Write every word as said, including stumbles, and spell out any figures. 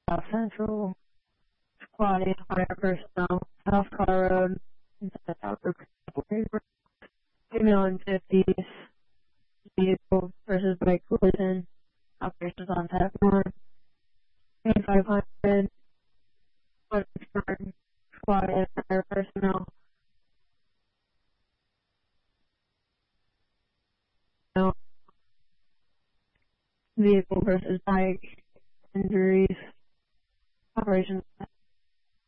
South Central, Squad eight fire personnel, South Car Road, inside South Paper, female in fifties, vehicle versus bike collision, operations on tap one, twenty-five hundred, Squad eight fire personnel, no, vehicle versus bike, injuries, operations